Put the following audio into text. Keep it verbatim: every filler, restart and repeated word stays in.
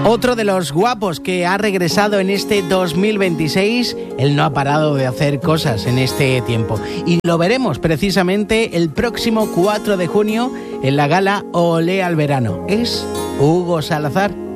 Otro de los guapos que ha regresado en este dos mil veintiséis, él no ha parado de hacer cosas en este tiempo. Y lo veremos precisamente el próximo cuatro de junio en la gala Olé al Verano. Es Hugo Salazar.